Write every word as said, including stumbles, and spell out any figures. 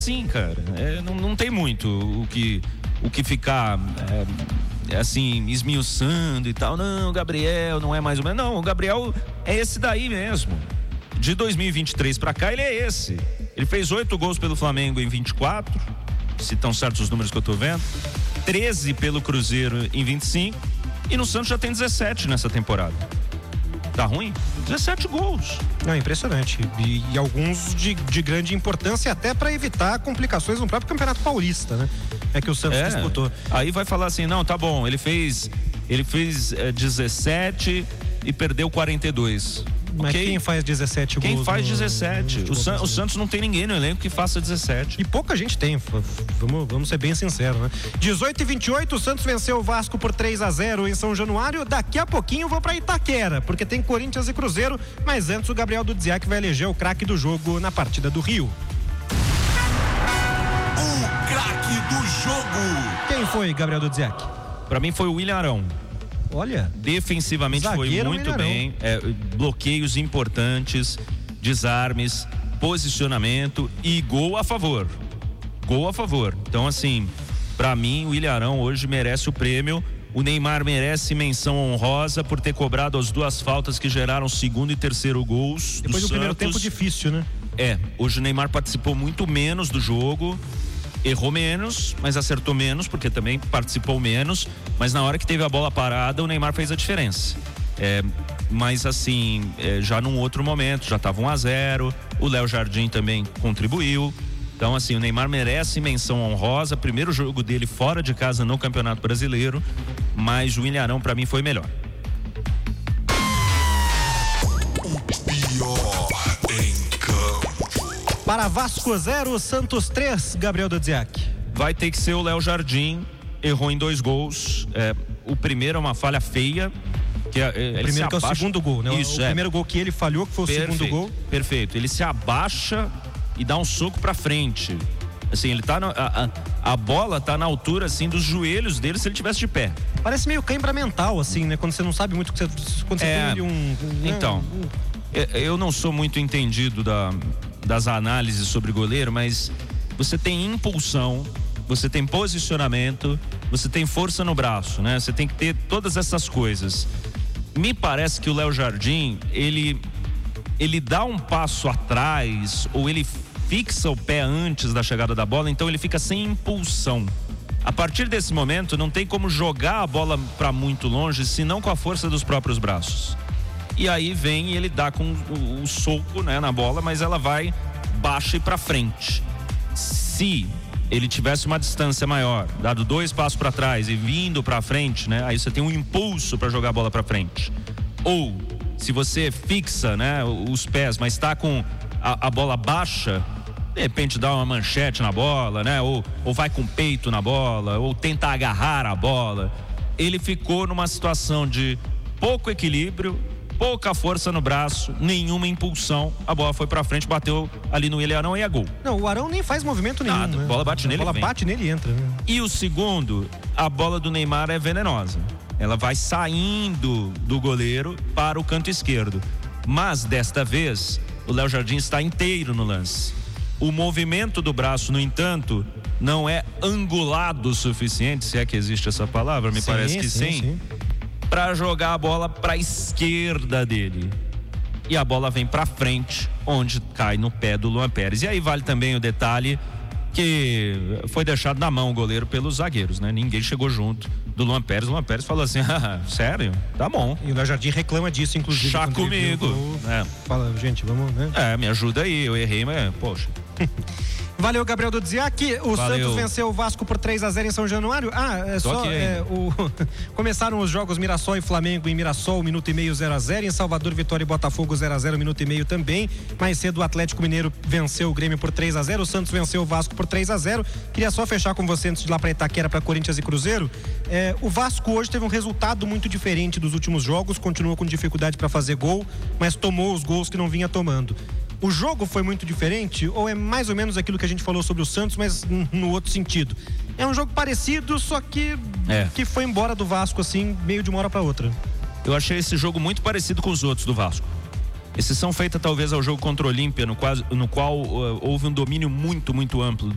sim, cara. É, não, não tem muito o que, o que ficar é, assim, esmiuçando e tal. Não, o Gabriel não é mais ou menos. Não, o Gabriel é esse daí mesmo. De dois mil e vinte e três pra cá, ele é esse. Ele fez oito gols pelo Flamengo em vinte e quatro, se estão certos os números que eu tô vendo. treze pelo Cruzeiro em vinte e cinco. E no Santos já tem dezessete nessa temporada. Tá ruim? dezessete gols. Não, impressionante. E, e alguns de, de grande importância, até para evitar complicações no próprio Campeonato Paulista, né? É que o Santos é, disputou. Aí vai falar assim, não, tá bom, ele fez, ele fez é, dezessete e perdeu quarenta e dois. Mas okay. Quem faz dezessete gols? Quem faz dezessete? No, no o, San, o Santos não tem ninguém no elenco que faça dezessete. E pouca gente tem, vamos, vamos ser bem sinceros, né? dezoito e vinte e oito, o Santos venceu o Vasco por três a zero em São Januário. Daqui a pouquinho eu vou pra Itaquera, porque tem Corinthians e Cruzeiro, mas antes o Gabriel Dudziak vai eleger o craque do jogo na partida do Rio. O craque do jogo! Quem foi, Gabriel Dudziak? Pra mim foi o William Arão. Olha, defensivamente foi muito bem, é, bloqueios importantes, desarmes, posicionamento e gol a favor. Gol a favor. Então, assim, pra mim, o William Arão hoje merece o prêmio. O Neymar merece menção honrosa por ter cobrado as duas faltas que geraram segundo e terceiro gols. Depois do, do primeiro tempo difícil, né? É, hoje o Neymar participou muito menos do jogo. Errou menos, mas acertou menos, porque também participou menos. Mas na hora que teve a bola parada, o Neymar fez a diferença. É, mas assim, é, já num outro momento, já estava um a zero. O Léo Jardim também contribuiu. Então assim, o Neymar merece menção honrosa. Primeiro jogo dele fora de casa no Campeonato Brasileiro. Mas o William Arão, pra mim, foi melhor. O pior em campo. Para Vasco zero, Santos três, Gabriel Dudziak. Vai ter que ser o Léo Jardim, errou em dois gols. É, o primeiro é uma falha feia. Que é, o primeiro que é o segundo gol, né? Isso, o é. primeiro gol que ele falhou, que foi o Perfeito, segundo gol. Perfeito. Ele se abaixa e dá um soco pra frente. Assim, ele tá na, a, a, a bola tá na altura, assim, dos joelhos dele se ele tivesse de pé. Parece meio cãibra mental, assim, né? Quando você não sabe muito, quando você é, tem um, um... Então, um... eu não sou muito entendido da... das análises sobre goleiro, mas você tem impulsão, você tem posicionamento, você tem força no braço, né? Você tem que ter todas essas coisas. Me parece que o Léo Jardim, ele ele dá um passo atrás, ou ele fixa o pé antes da chegada da bola, então ele fica sem impulsão. A partir desse momento, não tem como jogar a bola para muito longe, senão com a força dos próprios braços. E aí vem e ele dá com o, o soco, né, na bola, mas ela vai baixa e pra frente. Se ele tivesse uma distância maior, dado dois passos para trás e vindo pra frente, né, aí você tem um impulso para jogar a bola pra frente. Ou se você fixa, né, os pés, mas tá com a, a bola baixa, de repente dá uma manchete na bola, né, ou, ou vai com o peito na bola, ou tenta agarrar a bola. Ele ficou numa situação de pouco equilíbrio, pouca força no braço, nenhuma impulsão, a bola foi pra frente, bateu ali no William Arão e é gol. Não, o Arão nem faz movimento nenhum. Nada, né? A bola bate nele, a bola vem. bate nele e entra. Né? E o segundo, a bola do Neymar é venenosa. Ela vai saindo do goleiro para o canto esquerdo. Mas desta vez, o Léo Jardim está inteiro no lance. O movimento do braço, no entanto, não é angulado o suficiente, se é que existe essa palavra, me sim, parece que sim. sim. sim. Para jogar a bola para a esquerda dele. E a bola vem para frente, onde cai no pé do Luan Pérez. E aí vale também o detalhe que foi deixado na mão o goleiro pelos zagueiros, né? Ninguém chegou junto do Luan Pérez. O Luan Pérez falou assim: ah, sério? Tá bom. E o Léo Jardim reclama disso, inclusive. Chá comigo. É. Fala, gente, vamos, né? É, me ajuda aí. Eu errei, mas, poxa. Valeu, Gabriel Dudziak. O Valeu. Santos venceu o Vasco por três a zero em São Januário. Ah, é só é, o... começaram os jogos Mirassol e Flamengo em Mirassol, minuto e meio, zero a zero. Em Salvador, Vitória e Botafogo, zero a zero, minuto e meio também. Mais cedo, o Atlético Mineiro venceu o Grêmio por três a zero. O Santos venceu o Vasco por três a zero. Queria só fechar com você antes de ir lá para Itaquera, para Corinthians e Cruzeiro. É, o Vasco hoje teve um resultado muito diferente dos últimos jogos. Continua com dificuldade para fazer gol, mas tomou os gols que não vinha tomando. O jogo foi muito diferente ou é mais ou menos aquilo que a gente falou sobre o Santos, mas no outro sentido? É um jogo parecido, só que é. que foi embora do Vasco assim, meio de uma hora para outra. Eu achei esse jogo muito parecido com os outros do Vasco. Exceção feita talvez ao jogo contra o Olímpia, no, qual, no qual uh, houve um domínio muito, muito amplo